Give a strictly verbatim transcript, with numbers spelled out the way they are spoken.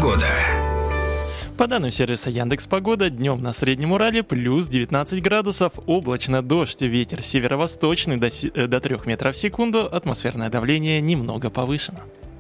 Погода. По данным сервиса Яндекс.Погода, днем на Среднем Урале плюс девятнадцать градусов, облачно, дождь, ветер северо-восточный до, си- до трех метров в секунду, атмосферное давление немного повышено.